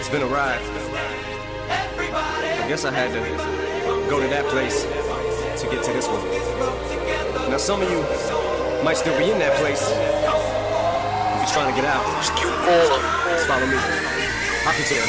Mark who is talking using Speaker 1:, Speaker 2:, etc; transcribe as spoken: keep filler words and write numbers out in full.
Speaker 1: It's been a ride. I guess I had to go to that place to get to this one. Now some of you might still be in that place. If you're trying to get out, just follow me. I'll continue.